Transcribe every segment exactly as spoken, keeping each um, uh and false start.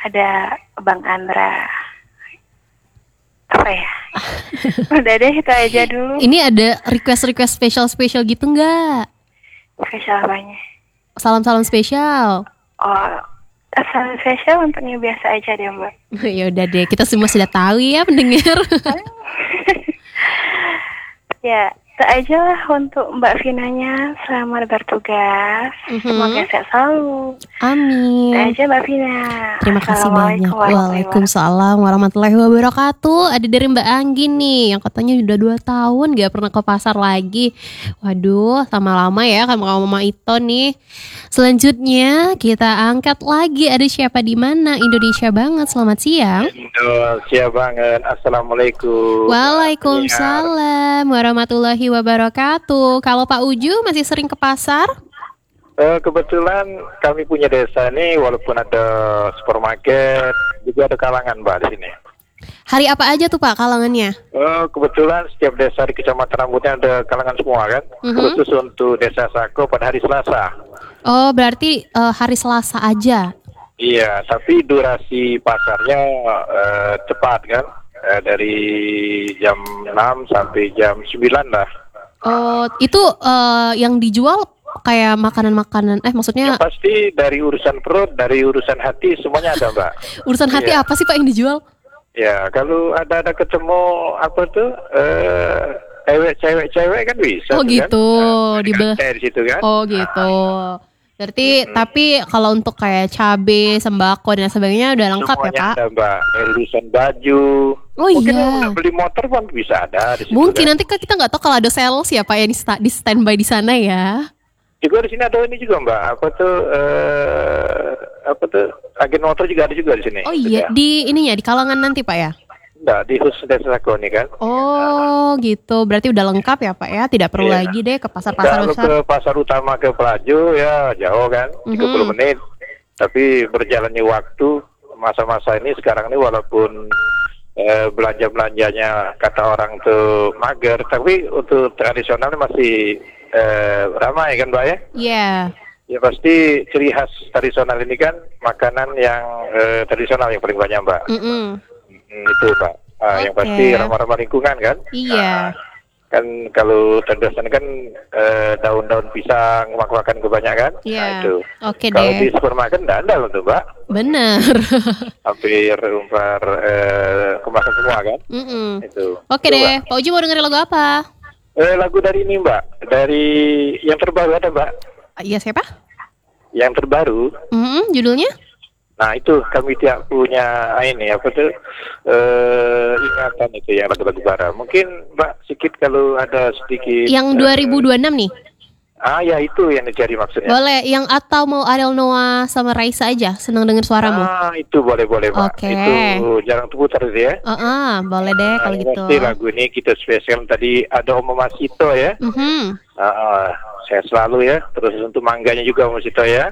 ada Bang Andra. Apa ya? Udah deh, itu aja dulu. Ini ada request-request spesial-spesial gitu nggak? Spesial apanya? Salam-salam spesial. Oh, salam spesial untuknya biasa aja deh, Mbak. Ya udah deh, kita semua sudah tahu ya pendengar. Ya, itu aja lah untuk Mbak Vinanya. Selamat bertugas. Mhm. Semoga sehat selalu. Amin. Itu aja Mbak Vina. Terima kasih banyak. Assalamualaikum warahmatullahi Waalaikumsalam warahmatullahi wabarakatuh. Ada dari Mbak Anggi nih yang katanya udah dua tahun gak pernah ke pasar lagi. Waduh, sama lama ya sama Mama Ito nih. Selanjutnya kita angkat lagi, ada siapa di mana? Indonesia banget. Selamat siang. Indonesia banget. Assalamualaikum. Waalaikumsalam warahmatullahi wabarakatuh. Kalau Pak Uju masih sering ke pasar? Eh, kebetulan kami punya desa nih, walaupun ada supermarket, juga ada kalangan Mbak di sini. Hari apa aja tuh Pak kalangannya? Eh, kebetulan setiap desa di Kecamatan Rambutnya ada kalangan semua kan, Mhm. khusus untuk desa Sako pada hari Selasa. Oh berarti uh, hari Selasa aja. Iya, tapi durasi pasarnya eh, cepat kan, eh, dari jam enam sampai jam sembilan lah. Oh itu uh, yang dijual kayak makanan-makanan, eh maksudnya Yang pasti dari urusan perut, dari urusan hati semuanya ada Mbak. urusan hati Iya. apa sih Pak yang dijual? Ya, kalau ada ada ketemu apa tuh eh cewek-cewek-cewek kan bisa. Oh tuh gitu, kan? di be- Di situ kan. Oh gitu. Berarti Mm-mm. tapi kalau untuk kayak cabe, sembako dan sebagainya udah lengkap Semuanya ya Pak? ada Mbak. Dari urusan baju. Oh Mungkin iya. yang udah beli motor pun bisa ada di situ. Mungkin kan. nanti kan kita nggak tahu kalau ada sales ya Pak ya di, sta- di standby di sana ya. Juga di sini ada ini juga Mbak. Apa tuh eh apa tuh agen motor juga ada juga di sini. Oh iya, Ya. di ininya di kalangan nanti Pak ya. Enggak, di khusus desa Sako nih kan. Oh gitu, berarti udah lengkap ya Pak ya, tidak perlu Iya. lagi deh ke pasar-pasar Kalau besar. ke pasar utama ke Pelaju ya jauh kan, tiga puluh Mhm. menit. Tapi berjalannya waktu masa-masa ini sekarang ini walaupun eh, belanja-belanjanya kata orang tuh mager, tapi untuk tradisionalnya masih eh, ramai kan Mbak ya? Iya. Ya pasti ciri khas tradisional ini kan makanan yang eh, tradisional yang paling banyak Mbak. Mm-mm. Hmm, itu Pak. Ah, Yang Oke. pasti ramah-ramah lingkungan kan? Iya. Ah, kan kalau tradisional kan eh, daun-daun pisang makan kebanyakan. Iya. Nah, itu. Oke Kalau deh. di supermarket enggak ada loh tuh Mbak. Bener. Hampir umpar eh, kemasan semua kan. Mm-mm. Itu. Oke Itu, deh. Mbak. Pak Uji mau dengerin lagu apa? Eh, lagu dari ini Mbak. Dari yang terbaru ada Mbak. Ah, Iya siapa? Yang terbaru. Mm-mm, judulnya? Nah itu kami tidak punya ini apa tuh eh, ingatan itu ya lagu-lagu bara. Mungkin Mbak sedikit kalau ada sedikit. Yang eh, dua ribu dua puluh enam nih. Ah ya itu yang dicari maksudnya. Boleh. Yang atau mau Ariel Noah sama Raisa aja. Senang denger suaramu. Ah itu boleh boleh Mbak. Oke. Itu jarang terputar itu ya. Uh-uh, boleh deh Nah, kalau yang gitu. pasti lagu ini kita spesial tadi ada Om Masito ya. Mhm. Ah, ah, saya selalu ya. Terus untuk mangganya juga Om Masito ya.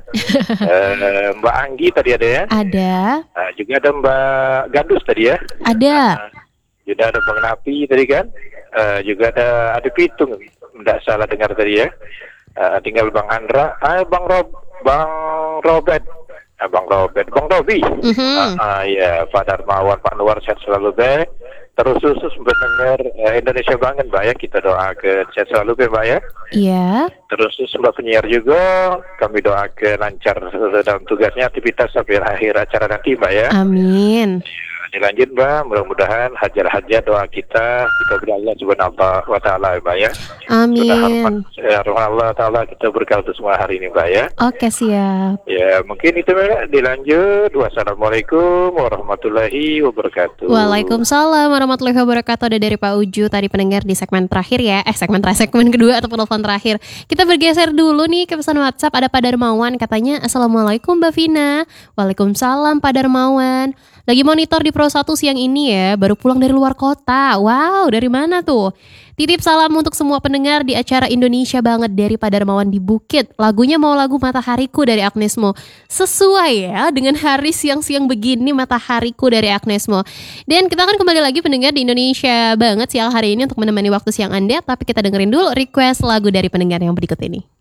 Eh, Mbak Anggi tadi ada ya. Ada. Ah, juga ada Mbak Gadus tadi ya. Ada. Juga ada Bang Napi tadi kan. Eh, juga ada ada Pitung. Tidak salah dengar tadi ya. Eh, tinggal Bang Andra, ah Bang Rob, Bang Robert, ah, Bang Robert, Bang Robi. Mhm. Ah, ah, ya, Pak Darmawan, Pak Nuar sehat selalu be. Terus khusus mendengar eh, Indonesia banget Mbak ya. Kita doakan sehat selalu be Mbak ya. Iya. Terus khusus Mbak penyiar juga kami doakan lancar dalam tugasnya aktivitas sampai akhir acara nanti Mbak ya. Amin. Dilanjut Mbak, mudah-mudahan hajar-hajar doa kita kita berdoa subhanahu wa ta'ala Mbak ya. Amin. Ya, Allah Ta'ala kita berkah untuk semua hari ini Mbak ya. Oke siap. Ya mungkin itu Mbak, dilanjut. Wassalamualaikum warahmatullahi wabarakatuh. Waalaikumsalam warahmatullahi wabarakatuh. Ada dari Pak Uju tadi pendengar di segmen terakhir ya. Eh segmen terakhir, segmen kedua atau telepon terakhir. Kita bergeser dulu nih ke pesan WhatsApp. Ada Pak Darmawan katanya, Assalamualaikum Mbak Vina. Waalaikumsalam Pak Darmawan. Lagi monitor di Pro satu siang ini ya. Baru pulang dari luar kota. Wow, dari mana tuh? Titip salam untuk semua pendengar di acara Indonesia banget dari Pak Darmawan di Bukit. Lagunya mau lagu Matahariku dari Agnes Mo. Sesuai ya dengan hari siang-siang begini, Matahariku dari Agnes Mo. Dan kita akan kembali lagi pendengar di Indonesia banget siang hari ini untuk menemani waktu siang Anda. Tapi kita dengerin dulu request lagu dari pendengar yang berikut ini.